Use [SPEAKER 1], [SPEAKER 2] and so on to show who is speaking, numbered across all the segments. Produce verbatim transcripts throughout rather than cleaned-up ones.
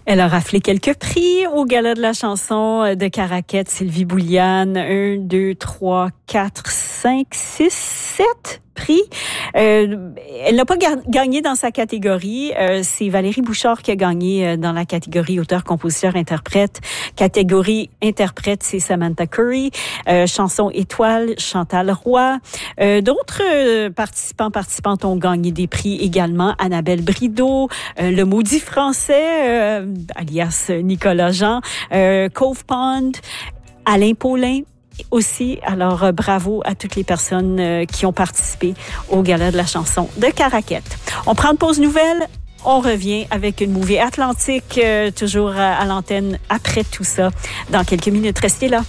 [SPEAKER 1] Elle a raflé quelques prix au Gala de la chanson de Caraquette, Sylvie Bouliane. Un, deux, trois, quatre, cinq, six, sept prix. Euh, elle n'a pas ga- gagné dans sa catégorie. Euh, c'est Valérie Bouchard qui a gagné euh, dans la catégorie auteur, compositeur, interprète. Catégorie interprète, c'est Samantha Curry. Euh, chanson étoile, Chantal Roy. Euh, d'autres euh, participants, participantes ont gagné des prix également. Annabelle Brideau, euh, Le Maudit Français, euh, alias Nicolas Jean, euh, Cove Pond, Alain Paulin aussi. Alors, euh, bravo à toutes les personnes euh, qui ont participé au Gala de la chanson de Caraquette. On prend une pause nouvelle. On revient avec une movie Atlantique, euh, toujours à, à l'antenne après tout ça. Dans quelques minutes, restez là.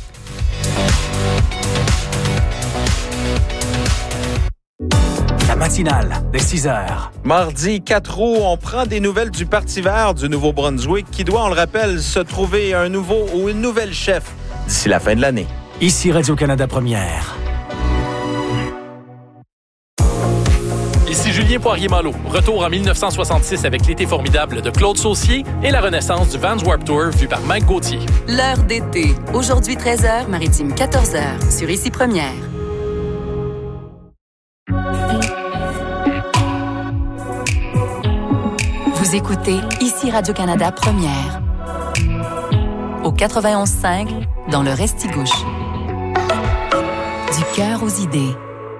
[SPEAKER 2] La matinale des six heures.
[SPEAKER 3] Mardi quatre août, on prend des nouvelles du Parti vert du Nouveau-Brunswick qui doit, on le rappelle, se trouver un nouveau ou une nouvelle chef d'ici la fin de l'année.
[SPEAKER 2] Ici Radio-Canada Première.
[SPEAKER 4] Ici Julien Poirier-Malo. Retour en dix-neuf cent soixante-six avec l'été formidable de Claude Saucier et la renaissance du Vans Warped Tour vu par Mike Gauthier.
[SPEAKER 5] L'heure d'été. Aujourd'hui treize heures, maritime quatorze heures. Sur Ici Première. Vous écoutez Ici Radio-Canada Première. Au quatre-vingt-onze cinq, dans le Restigouche. Du cœur aux idées.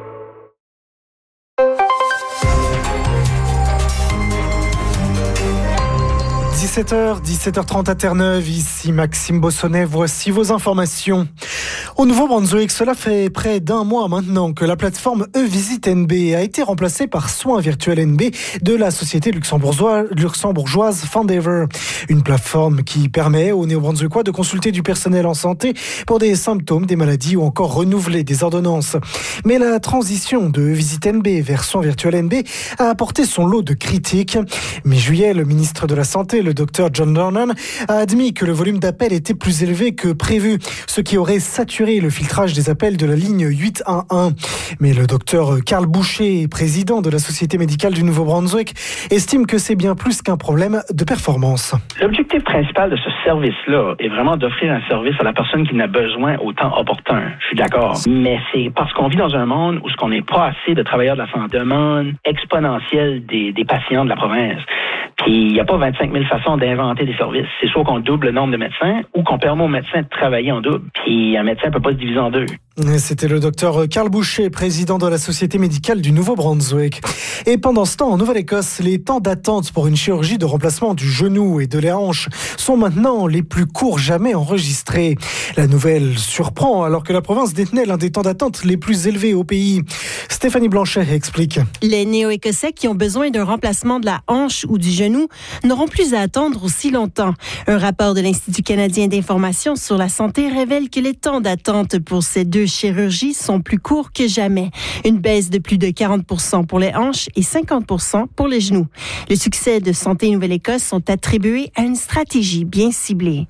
[SPEAKER 6] dix-sept heures, dix-sept heures trente à Terre-Neuve, ici Maxime Bossonnet, voici vos informations. Au Nouveau-Brunswick, cela fait près d'un mois maintenant que la plateforme eVisit N B a été remplacée par Soins Virtuels N B de la société luxembourgeoise, luxembourgeoise Fondever. Une plateforme qui permet aux Néo-Brunswickois de consulter du personnel en santé pour des symptômes, des maladies ou encore renouveler des ordonnances. Mais la transition de eVisit N B vers Soins Virtuels N B a apporté son lot de critiques. Mi-juillet, le ministre de la Santé, le docteur John Dornan, a admis que le volume d'appels était plus élevé que prévu, ce qui aurait saturé le filtrage des appels de la ligne huit un un. Mais le docteur Carl Boucher, président de la Société médicale du Nouveau-Brunswick, estime que c'est bien plus qu'un problème de performance.
[SPEAKER 7] L'objectif principal de ce service-là est vraiment d'offrir un service à la personne qui en a besoin au temps opportun. Je suis d'accord. Mais c'est parce qu'on vit dans un monde où ce qu'on n'est pas assez de travailleurs de la santé, demande exponentielle des, des patients de la province. Puis il n'y a pas vingt-cinq mille façons d'inventer des services. C'est soit qu'on double le nombre de médecins ou qu'on permet aux médecins de travailler en double. Puis un médecin ne peut pas se diviser en deux.
[SPEAKER 6] C'était le docteur Carl Boucher, président de la Société médicale du Nouveau-Brunswick. Et pendant ce temps, en Nouvelle-Écosse, les temps d'attente pour une chirurgie de remplacement du genou et de la hanche sont maintenant les plus courts jamais enregistrés. La nouvelle surprend alors que la province détenait l'un des temps d'attente les plus élevés au pays. Stéphanie Blanchet explique.
[SPEAKER 8] Les Néo-Écossais qui ont besoin d'un remplacement de la hanche ou du genou n'auront plus à attendre aussi longtemps. Un rapport de l'Institut canadien d'information sur la santé révèle que les temps d'attente pour ces deux chirurgies sont plus courts que jamais. Une baisse de plus de quarante pour cent pour les hanches et cinquante pour cent pour les genoux. Le succès de Santé Nouvelle-Écosse sont attribués à une stratégie bien ciblée.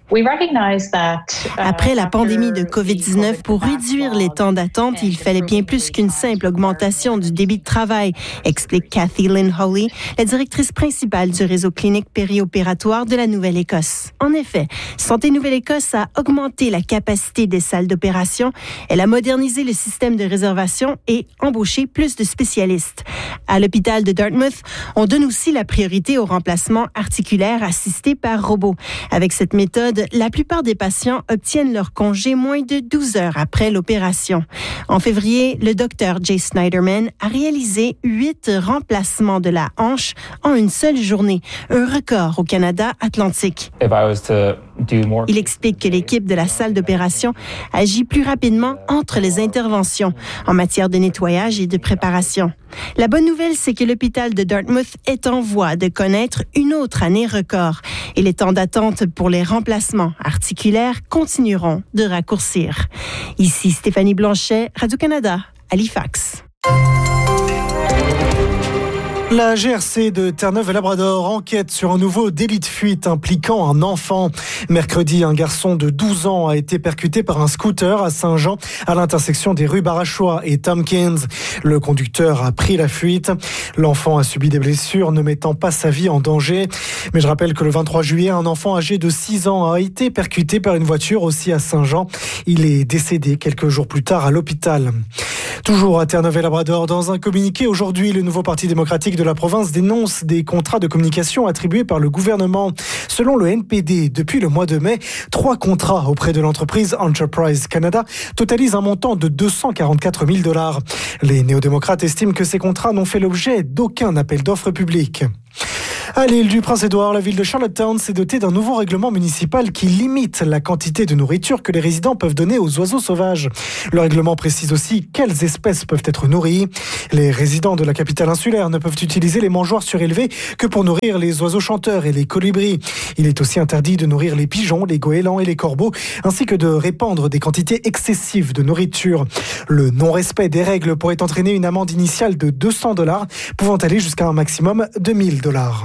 [SPEAKER 8] Après la pandémie de covid dix-neuf, pour réduire les temps d'attente, il fallait bien plus qu'une simple augmentation du débit de travail, explique Cathy Lynn Hawley, la directrice principale du réseau clinique périopératoire de la Nouvelle-Écosse. En effet, Santé Nouvelle-Écosse a augmenté la capacité des salles d'opération. Elle a modernisé le système de réservation et embauché plus de spécialistes. À l'hôpital de Dartmouth, on donne aussi la priorité au remplacement articulaire assisté par robot. Avec cette méthode, la plupart des patients obtiennent leur congé moins de douze heures après l'opération. En février, le docteur Jay Snyderman a réalisé huit remplacements de la hanche en une seule journée, un record au Canada atlantique. Il explique que l'équipe de la salle d'opération agit plus rapidement entre les interventions en matière de nettoyage et de préparation. La bonne nouvelle, c'est que l'hôpital de Dartmouth est en voie de connaître une autre année record et les temps d'attente pour les remplacements articulaires continueront de raccourcir. Ici Stéphanie Blanchet, Radio-Canada, Halifax.
[SPEAKER 6] La G R C de Terre-Neuve-et-Labrador enquête sur un nouveau délit de fuite impliquant un enfant. Mercredi, un garçon de douze ans a été percuté par un scooter à Saint-Jean, à l'intersection des rues Barachois et Tompkins. Le conducteur a pris la fuite. L'enfant a subi des blessures, ne mettant pas sa vie en danger. Mais je rappelle que le vingt-trois juillet, un enfant âgé de six ans a été percuté par une voiture aussi à Saint-Jean. Il est décédé quelques jours plus tard à l'hôpital. Toujours à Terre-Neuve-et-Labrador, dans un communiqué aujourd'hui, le nouveau Parti démocratique de la province dénonce des contrats de communication attribués par le gouvernement. Selon le N P D, depuis le mois de mai, trois contrats auprès de l'entreprise Enterprise Canada totalisent un montant de deux cent quarante-quatre mille dollars. Les néo-démocrates estiment que ces contrats n'ont fait l'objet d'aucun appel d'offres public. À l'île du Prince-Édouard, la ville de Charlottetown s'est dotée d'un nouveau règlement municipal qui limite la quantité de nourriture que les résidents peuvent donner aux oiseaux sauvages. Le règlement précise aussi quelles espèces peuvent être nourries. Les résidents de la capitale insulaire ne peuvent utiliser les mangeoires surélevés que pour nourrir les oiseaux chanteurs et les colibris. Il est aussi interdit de nourrir les pigeons, les goélands et les corbeaux, ainsi que de répandre des quantités excessives de nourriture. Le non-respect des règles pourrait entraîner une amende initiale de deux cents dollars, pouvant aller jusqu'à un maximum de mille dollars.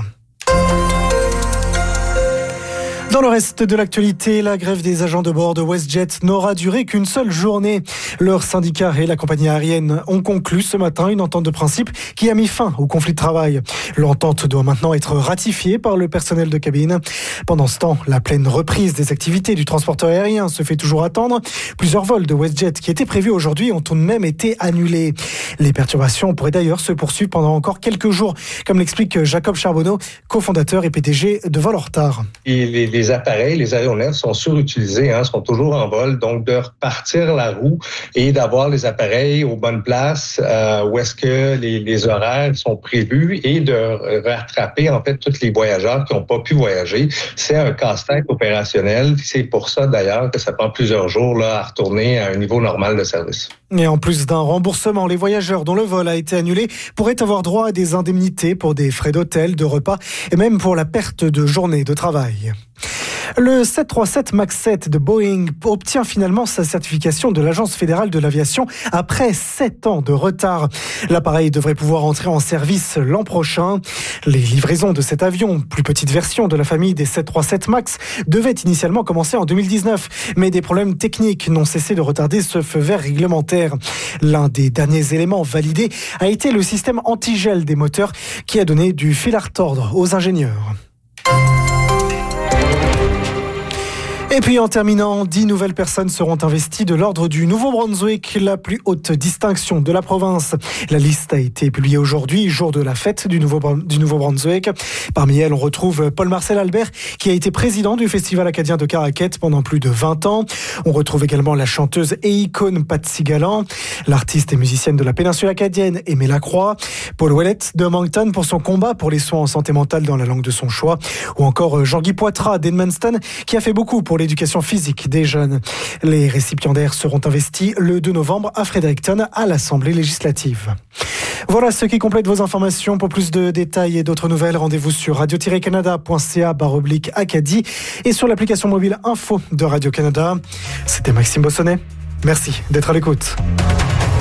[SPEAKER 6] Dans le reste de l'actualité, la grève des agents de bord de WestJet n'aura duré qu'une seule journée. Leur syndicat et la compagnie aérienne ont conclu ce matin une entente de principe qui a mis fin au conflit de travail. L'entente doit maintenant être ratifiée par le personnel de cabine. Pendant ce temps, la pleine reprise des activités du transporteur aérien se fait toujours attendre. Plusieurs vols de WestJet qui étaient prévus aujourd'hui ont tout de même été annulés. Les perturbations pourraient d'ailleurs se poursuivre pendant encore quelques jours, comme l'explique Jacob Charbonneau, cofondateur et P D G de Vol en retard.
[SPEAKER 9] Et les, les appareils, les aéronefs sont surutilisés, hein, sont toujours en vol, donc de repartir la roue et d'avoir les appareils aux bonnes places euh, où est-ce que les, les horaires sont prévus et de rattraper en fait tous les voyageurs qui n'ont pas pu voyager. C'est un casse-tête opérationnel. C'est pour ça d'ailleurs que ça prend plusieurs jours là, à retourner à un niveau normal de service.
[SPEAKER 6] Et en plus d'un remboursement, les voyageurs dont le vol a été annulé pourraient avoir droit à des indemnités pour des frais d'hôtel, de repas et même pour la perte de journée de travail. Le sept cent trente-sept MAX sept de Boeing obtient finalement sa certification de l'Agence fédérale de l'aviation après sept ans de retard. L'appareil devrait pouvoir entrer en service l'an prochain. Les livraisons de cet avion, plus petite version de la famille des sept cent trente-sept MAX, devaient initialement commencer en deux mille dix-neuf, mais des problèmes techniques n'ont cessé de retarder ce feu vert réglementaire. L'un des derniers éléments validés a été le système anti-gel des moteurs qui a donné du fil à retordre aux ingénieurs. Et puis en terminant, dix nouvelles personnes seront investies de l'ordre du Nouveau-Brunswick, la plus haute distinction de la province. La liste a été publiée aujourd'hui, jour de la fête du, Nouveau, du Nouveau-Brunswick. Parmi elles, on retrouve Paul-Marcel Albert, qui a été président du Festival acadien de Caraquet pendant plus de vingt ans. On retrouve également la chanteuse et icône Patsy Galland, l'artiste et musicienne de la péninsule acadienne Aimée Lacroix, Paul Ouellette de Moncton pour son combat pour les soins en santé mentale dans la langue de son choix, ou encore Jean-Guy Poitras d'Edmundston, qui a fait beaucoup pour l'éducation physique des jeunes. Les récipiendaires seront investis le deux novembre à Fredericton à l'Assemblée législative. Voilà ce qui complète vos informations. Pour plus de détails et d'autres nouvelles, rendez-vous sur radio tiret canada point c a barre oblique Acadie et sur l'application mobile Info de Radio-Canada. C'était Maxime Bossonnet. Merci d'être à l'écoute.